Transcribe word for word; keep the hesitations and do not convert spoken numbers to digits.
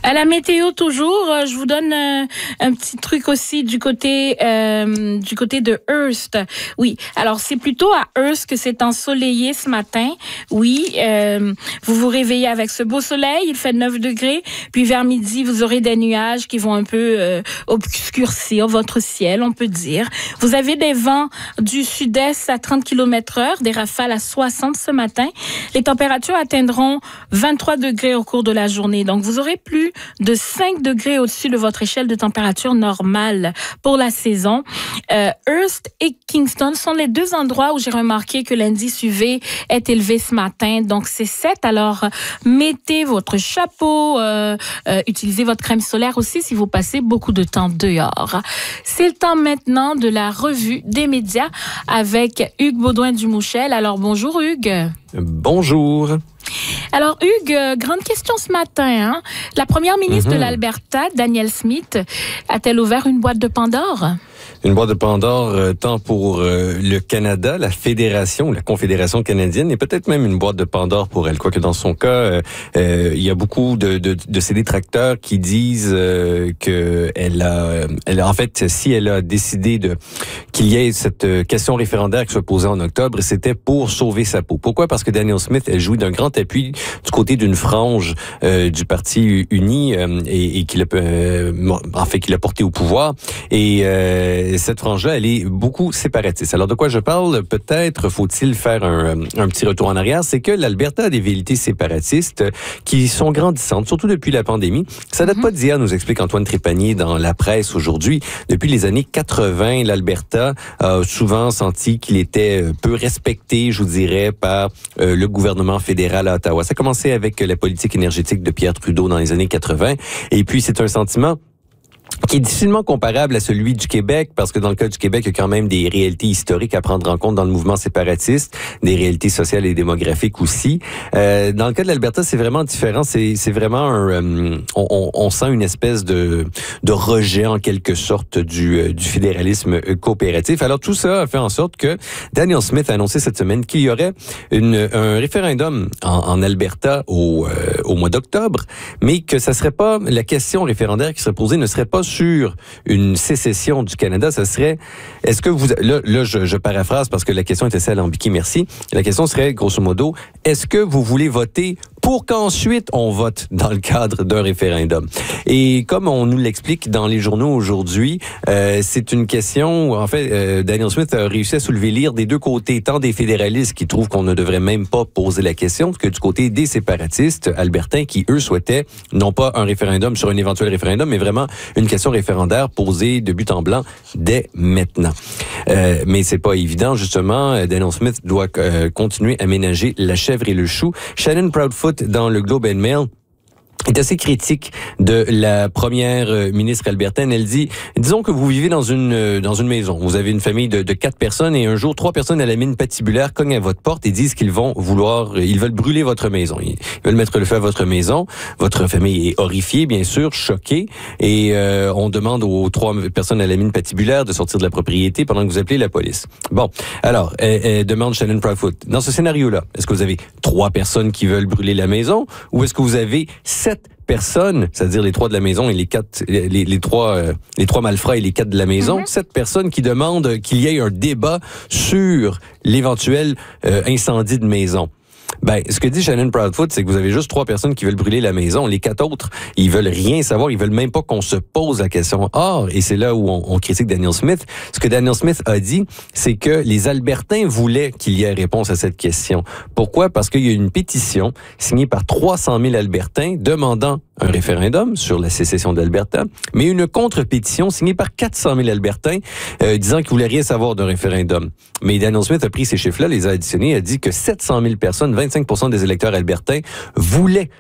À la météo toujours, euh, je vous donne euh, un petit truc aussi du côté euh, du côté de Hearst. Oui, alors c'est plutôt à Hearst que c'est ensoleillé ce matin. Oui, euh, vous vous réveillez avec ce beau soleil, il fait neuf degrés, puis vers midi, vous aurez des nuages qui vont un peu euh, obscurcir votre ciel, on peut dire. Vous avez des vents du sud-est à trente kilomètres heure, des rafales à soixante ce matin. Les températures atteindront vingt-trois degrés au cours de la journée. Donc, vous aurez plus de cinq degrés au-dessus de votre échelle de température normale pour la saison. Euh, Hearst et Kingston sont les deux endroits où j'ai remarqué que l'indice U V est élevé ce matin. Donc, c'est sept. Alors, mettez votre chapeau, euh, euh, utilisez votre crème solaire aussi si vous passez beaucoup de temps dehors. C'est le temps maintenant de la revue des médias avec Hugues Baudouin-Dumouchel. Alors, bonjour Hugues. Bonjour. Alors Hugues, euh, grande question ce matin. Hein? La première ministre mm-hmm. de l'Alberta, Danielle Smith, a-t-elle ouvert une boîte de Pandore? Une boîte de Pandore euh, tant pour euh, le Canada, la Fédération, la Confédération canadienne, et peut-être même une boîte de Pandore pour elle. Quoique dans son cas, euh, euh, il y a beaucoup de, de, de ses détracteurs qui disent euh, que elle a, elle a, en fait, si elle a décidé de qu'il y ait cette question référendaire qui soit posée en octobre, c'était pour sauver sa peau. Pourquoi? Parce que Danielle Smith, elle jouit d'un grand appui du côté d'une frange euh, du Parti uni euh, et, et qui l'a, euh, en fait, qui l'a porté au pouvoir. Et euh, cette frange-là, elle est beaucoup séparatiste. Alors, de quoi je parle? Peut-être faut-il faire un, un petit retour en arrière. C'est que l'Alberta a des velléités séparatistes qui sont grandissantes, surtout depuis la pandémie. Ça date mm-hmm. pas d'hier, nous explique Antoine Trépanier dans la presse aujourd'hui. Depuis les années quatre-vingts, l'Alberta a souvent senti qu'il était peu respecté, je vous dirais, par euh, le gouvernement fédéral à Ottawa. Ça a commencé avec la politique énergétique de Pierre Trudeau dans les années quatre-vingts. Et puis, c'est un sentiment qui est difficilement comparable à celui du Québec, parce que dans le cas du Québec, il y a quand même des réalités historiques à prendre en compte dans le mouvement séparatiste, des réalités sociales et démographiques aussi. Euh, dans le cas de l'Alberta, c'est vraiment différent. C'est, c'est vraiment un, euh, on, on sent une espèce de, de rejet en quelque sorte du, du fédéralisme coopératif. Alors tout ça a fait en sorte que Danielle Smith a annoncé cette semaine qu'il y aurait une, un référendum en, en Alberta au, euh, au mois d'octobre, mais que ça serait pas la question référendaire qui serait posée ne serait pas sur une sécession du Canada, ça serait, est-ce que vous, là, là je, je paraphrase parce que la question était assez alambiquée, merci. La question serait, grosso modo, est-ce que vous voulez voter pour qu'ensuite on vote dans le cadre d'un référendum? Et comme on nous l'explique dans les journaux aujourd'hui, euh, c'est une question où, en fait, euh, Danielle Smith a réussi à soulever l'ire des deux côtés, tant des fédéralistes qui trouvent qu'on ne devrait même pas poser la question, que du côté des séparatistes albertains qui, eux, souhaitaient non pas un référendum sur un éventuel référendum, mais vraiment une question référendaire posée de but en blanc dès maintenant. Euh, mais c'est pas évident, justement. Danielle Smith doit euh, continuer à ménager la chèvre et le chou. Shannon Proudfoot, dans le Globe and Mail, est assez critique de la première ministre albertaine. Elle dit, disons que vous vivez dans une dans une maison. Vous avez une famille de, de quatre personnes et un jour, trois personnes à la mine patibulaire cognent à votre porte et disent qu'ils vont vouloir, ils veulent brûler votre maison. Ils veulent mettre le feu à votre maison. Votre famille est horrifiée, bien sûr, choquée. Et euh, on demande aux trois personnes à la mine patibulaire de sortir de la propriété pendant que vous appelez la police. Bon, alors, elle, elle demande Shannon Proudfoot. Dans ce scénario-là, est-ce que vous avez trois personnes qui veulent brûler la maison ou est-ce que vous avez sept personnes, c'est-à-dire les trois de la maison et les quatre, les, les trois, euh, les trois malfrats et les quatre de la maison, mm-hmm. sept personnes qui demandent qu'il y ait un débat sur l'éventuel euh, incendie de maison? Ben, ce que dit Shannon Proudfoot, c'est que vous avez juste trois personnes qui veulent brûler la maison. Les quatre autres, ils veulent rien savoir. Ils veulent même pas qu'on se pose la question. Or, et c'est là où on, on critique Danielle Smith, ce que Danielle Smith a dit, c'est que les Albertains voulaient qu'il y ait réponse à cette question. Pourquoi? Parce qu'il y a une pétition signée par trois cent mille Albertains demandant un référendum sur la sécession d'Alberta, mais une contre-pétition signée par quatre cent mille Albertains euh, disant qu'ils voulaient rien savoir d'un référendum. Mais Danielle Smith a pris ces chiffres-là, les a additionnés, a dit que sept cent mille personnes, vingt-cinq pour cent des électeurs albertains, voulaient